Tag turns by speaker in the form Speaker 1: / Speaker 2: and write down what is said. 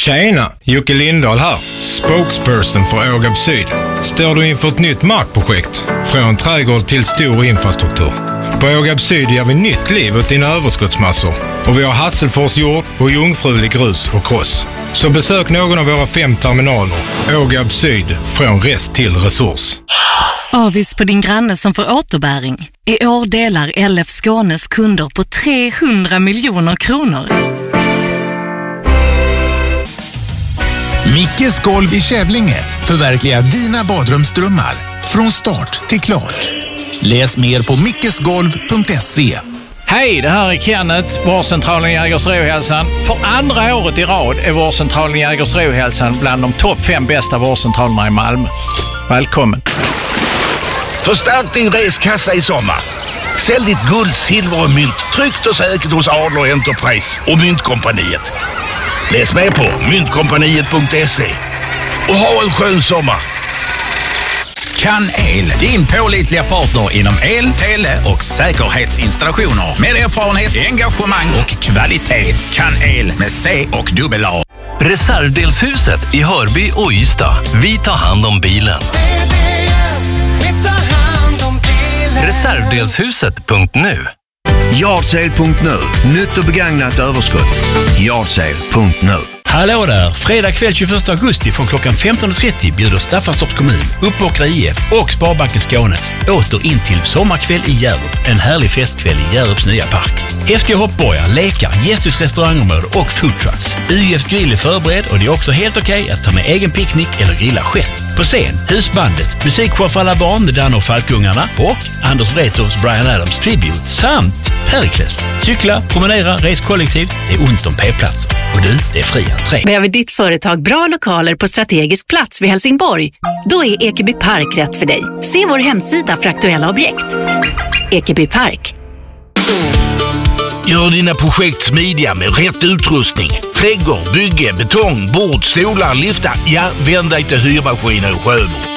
Speaker 1: Tjena, Jocke Lindahl här, spokesperson för Ågab Syd. Står du inför ett nytt markprojekt? Från trädgård till stor infrastruktur. På Ågab Syd ger vi nytt liv åt dina överskottsmassor. Och vi har Hasselfors jord och jungfrulig grus och kross. Så besök någon av våra 5 terminaler. Ågab Syd, från rest till resurs.
Speaker 2: Avis på din granne som får återbäring. I år delar LF Skånes kunder på 300 miljoner kronor.
Speaker 3: Mickes golv i Kävlinge förverkligar dina badrumsdrömmar från start till klart. Läs mer på mickesgolv.se.
Speaker 4: Hej, det här är Kenneth, vårdcentralen Jägersro-hälsan. För andra året i rad är vårdcentralen Jägersro-hälsan bland de topp 5 bästa vårdcentralerna i Malmö. Välkommen.
Speaker 5: Förstärk din reskassa i sommar. Sälj ditt guld, silver och mynt tryggt och säkert hos Adler Enterprise och Myntkompaniet. Läs med på myntkompaniet.se och ha en skön sommar.
Speaker 6: Kan El, din pålitliga partner inom el, tele och säkerhetsinstallationer. Med erfarenhet, engagemang och kvalitet. Kan El med C och dubbel A.
Speaker 7: Reservdelshuset i Hörby och Ystad. Vi tar hand om bilen. Reservdelshuset.nu.
Speaker 8: Yardsale.nu. Nytt och begagnat överskott. Yardsale.nu.
Speaker 9: Hallå där! Fredag kväll 21 augusti från klockan 15.30 bjuder Staffanstorps kommun, Uppåkra IF och Sparbanken Skåne åter in till sommarkväll i Hjärup. En härlig festkväll i Hjärups nya park. Häftiga hoppborgar, lekar, gästhus, restaurangområde och foodtrucks. UIFs grill är förberedd och det är också helt okej att ta med egen picknick eller grilla själv. På scen, husbandet, musikshow för alla barn med Danne och Falkungarna och Anders Wrethofs Bryan Adams Tribute samt Perikles. Cykla, promenera, res kollektivt. Det är ont om p-platser. Och du, det är fri entré.
Speaker 10: Behöver ditt företag bra lokaler på strategisk plats vid Helsingborg? Då är Ekeby Park rätt för dig. Se vår hemsida för aktuella objekt. Ekeby Park.
Speaker 5: Gör dina projekt smidiga med rätt utrustning. Trädgård, bygge, betong, bord, stolar, liftar. Ja, vänd dig till Hyrmaskiner i Sjöbo.